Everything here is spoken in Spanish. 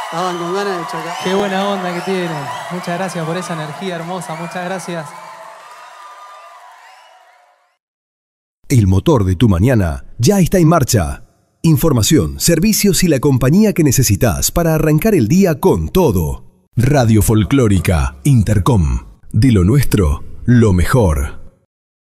Estaban con ganas de chocar. Qué buena onda que tienen. Muchas gracias por esa energía hermosa. Muchas gracias. El motor de tu mañana ya está en marcha. Información, servicios y la compañía que necesitas para arrancar el día con todo. Radio Folclórica Intercom. De lo nuestro, lo mejor.